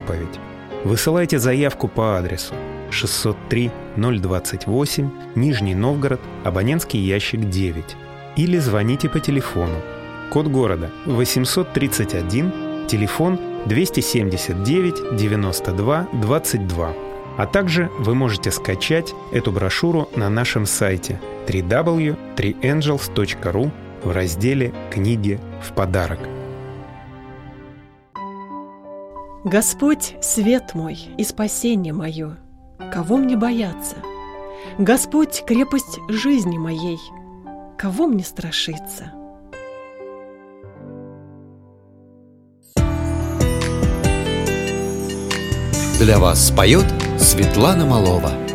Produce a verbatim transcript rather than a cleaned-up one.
проповедь. Высылайте заявку по адресу шестьсот три ноль двадцать восемь, Нижний Новгород, абонентский ящик девять. Или звоните по телефону. Код города восемьсот тридцать один, телефон двести семьдесят девять девяносто два двадцать два. А также вы можете скачать эту брошюру на нашем сайте дабл ю дабл ю дабл ю точка три энджелс точка ру в разделе «Книги в подарок». Господь — свет мой и спасение мое, кого мне бояться? Господь — крепость жизни моей, кого мне страшиться? Для вас споет Светлана Малова.